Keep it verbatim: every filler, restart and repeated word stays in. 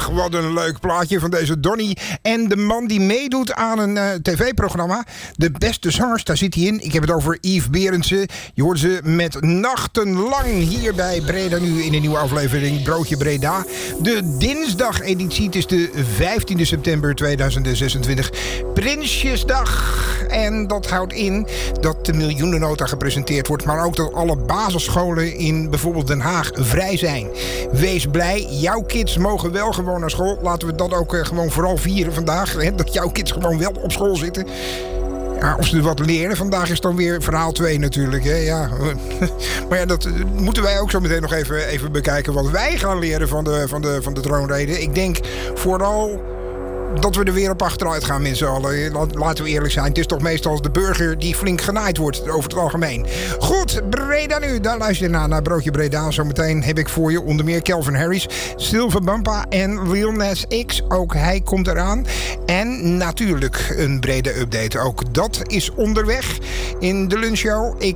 Ach, wat een leuk plaatje van deze Donny. En de man die meedoet aan een uh, tv-programma. De beste zangers, daar zit hij in. Ik heb het over Yves Berendsen. Je hoort ze met Nachtenlang hier bij Breda nu in een nieuwe aflevering Broodje Breda. De dinsdag-editie, het is de vijftiende september tweeduizend zesentwintig. Prinsjesdag. En dat houdt in dat de miljoenennota gepresenteerd wordt. Maar ook dat alle basisscholen in bijvoorbeeld Den Haag vrij zijn. Wees blij, jouw kids mogen wel gewoon naar school. Laten we dat ook uh, gewoon vooral vieren vandaag. Hè? Dat jouw kids gewoon wel op school zitten. Ja, of ze er wat leren. Vandaag is dan weer verhaal twee natuurlijk. Hè? Ja. Maar ja, dat moeten wij ook zo meteen nog even, even bekijken. Wat wij gaan leren van de, van de, van de troonrede. Ik denk vooral dat we er weer op achteruit gaan met z'n allen. Laten we eerlijk zijn. Het is toch meestal de burger die flink genaaid wordt over het algemeen. Goed, Breda nu. Daar luister je naar, naar Broodje Breda. Zometeen heb ik voor je onder meer Calvin Harris, Silver Bumpa en Lil Nas X. Ook hij komt eraan. En natuurlijk een Breda update. Ook dat is onderweg in de lunchshow. Ik